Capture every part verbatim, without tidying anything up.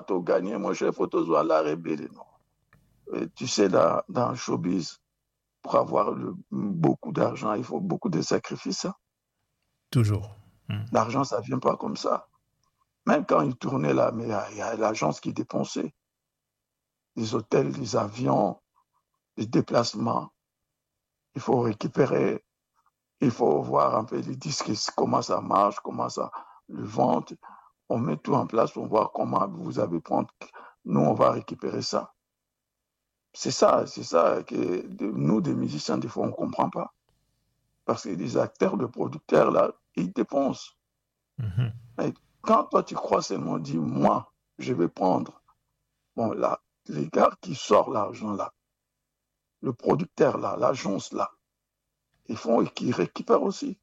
bateau gagné, mon cher, il faut toujours la rébellion. Et tu sais, dans, dans le showbiz, pour avoir le, beaucoup d'argent, il faut beaucoup de sacrifices. Hein. Toujours. Mm. L'argent, ça ne vient pas comme ça. Même quand il tournait là, mais il y, y a l'agence qui dépensait. Les hôtels, les avions, les déplacements. Il faut récupérer, il faut voir un peu les disques, comment ça marche, comment ça le vend. On met tout en place pour voir comment vous allez prendre. Nous, on va récupérer ça. C'est ça, c'est ça que nous, des musiciens, des fois, on ne comprend pas. Parce que les acteurs, les producteurs, là, ils dépensent. Mm-hmm. Mais quand toi, tu crois seulement, dis, moi, je vais prendre. Bon, là, les gars qui sortent l'argent, là, le producteur, là, l'agence, là, ils font et qu'ils récupèrent aussi.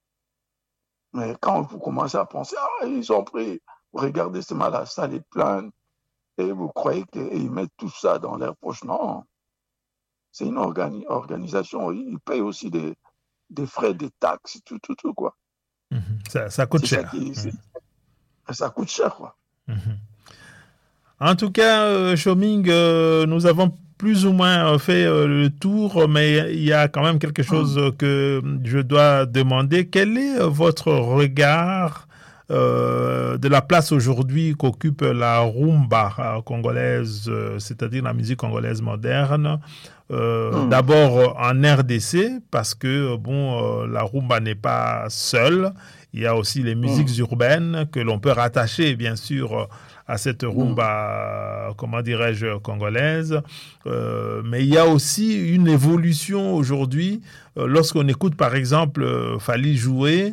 Mais quand vous commencez à penser, ah, ils ont pris, regardez ce mal, ça les plaint, et vous croyez qu'ils mettent tout ça dans leur poche. Non. C'est une organi- organisation. Ils payent aussi des, des frais, des taxes, tout, tout, tout, quoi. Mm-hmm. Ça, ça coûte c'est cher. Ça, qui, Mm-hmm. ça coûte cher, quoi. Mm-hmm. En tout cas, euh, Choming, euh, nous avons plus ou moins fait euh, le tour, mais il y a quand même quelque chose mmh. que je dois demander. Quel est votre regard euh, de la place aujourd'hui qu'occupe la rumba euh, congolaise, euh, c'est-à-dire la musique congolaise moderne, euh, mmh. d'abord en R D C, parce que bon, euh, la rumba n'est pas seule. Il y a aussi les musiques mmh. urbaines que l'on peut rattacher, bien sûr, à cette rumba, mmh. comment dirais-je, congolaise. Euh, mais il y a aussi une évolution aujourd'hui. Euh, lorsqu'on écoute, par exemple, euh, Fally jouer,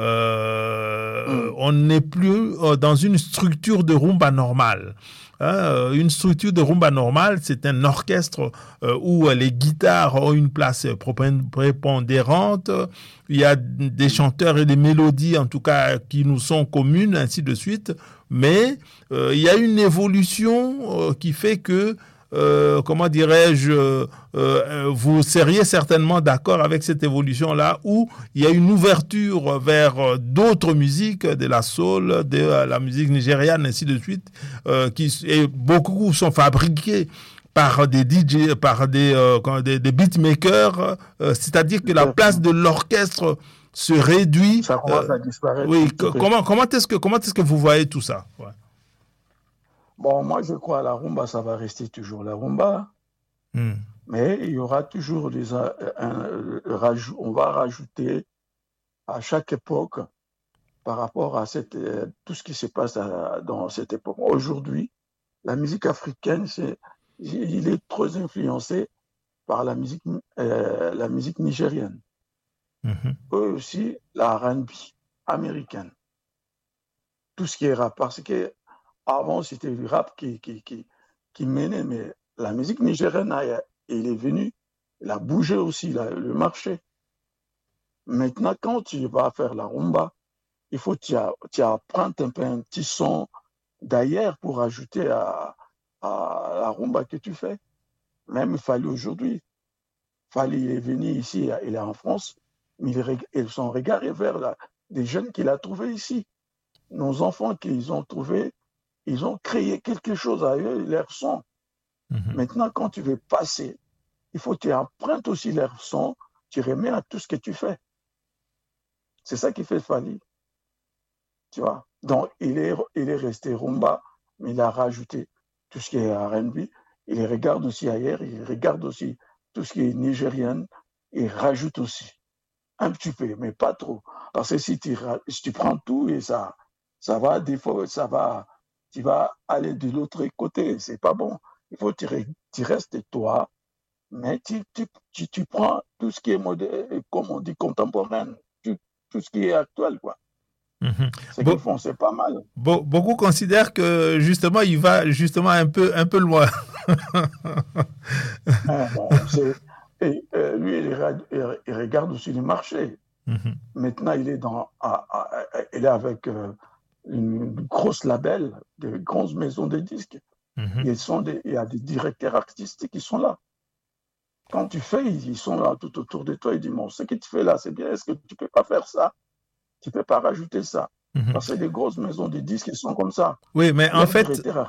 euh, mmh. on n'est plus euh, dans une structure de rumba normale. Hein, une structure de rumba normale, c'est un orchestre euh, où les guitares ont une place prépondérante. Il y a des chanteurs et des mélodies, en tout cas, qui nous sont communes, ainsi de suite. Mais euh, il y a une évolution euh, qui fait que, euh, comment dirais-je, euh, euh, vous seriez certainement d'accord avec cette évolution-là, où il y a une ouverture vers d'autres musiques, de la soul, de la musique nigériane, ainsi de suite, euh, qui et beaucoup sont fabriqués par des D J, par des, euh, des, des beatmakers, euh, c'est-à-dire que la place de l'orchestre se réduit. Ça commence euh, à disparaître. Oui, comment, comment, est-ce que, comment est-ce que vous voyez tout ça? Ouais. Bon, moi, je crois que la rumba, ça va rester toujours la rumba. Mm. Mais il y aura toujours des... Un, un, un, on va rajouter à chaque époque par rapport à cette, tout ce qui se passe à, dans cette époque. Aujourd'hui, la musique africaine, c'est, il est trop influencé par la musique, euh, la musique nigérienne. Mm-hmm. Eux aussi, la R and B américaine. Tout ce qui est rap. Parce que avant, c'était le rap qui, qui, qui, qui menait, mais la musique nigérienne, elle est venue, elle a bougé aussi là, le marché. Maintenant, quand tu vas faire la rumba, il faut que tu apprennes un peu un petit son d'ailleurs pour ajouter à, à la rumba que tu fais. Même Fally aujourd'hui. Fally est venu ici, il est en France, mais ils sont regardés vers la, des jeunes qu'il a trouvés ici. Nos enfants qu'ils ont trouvés, ils ont créé quelque chose à eux, leur son. Mm-hmm. Maintenant, quand tu veux passer, il faut que tu empruntes aussi leur son, tu remets à tout ce que tu fais. C'est ça qui fait Fally. Tu vois? Donc, il est, il est resté rumba, mais il a rajouté tout ce qui est R and B. Il regarde aussi ailleurs, il regarde aussi tout ce qui est nigérien, il rajoute aussi. Un petit peu, mais pas trop. Parce que si tu, si tu prends tout et ça, ça va, des fois, ça va, tu vas aller de l'autre côté. C'est pas bon. Il faut que tu, tu restes toi, mais tu, tu, tu, tu prends tout ce qui est moderne, comme on dit, contemporain, tout, tout ce qui est actuel, quoi. Mm-hmm. C'est Be- qu'ils font, c'est pas mal. Be- beaucoup considèrent que justement, il va justement un peu, un peu loin. ah, bon, et, euh, lui, il, il, il regarde aussi le marché. Mm-hmm. Maintenant, il est, dans, à, à, à, il est avec euh, une grosse label, de grosses maisons de disques. Mm-hmm. Ils sont des, il y a des directeurs artistiques qui sont là. Quand tu fais, ils sont là tout autour de toi. Ils disent, bon, ce que tu fais là, c'est bien. Est-ce que tu peux pas faire ça? Tu peux pas rajouter ça. Mm-hmm. Parce que les grosses maisons de disques, ils sont comme ça. Oui, mais en fait,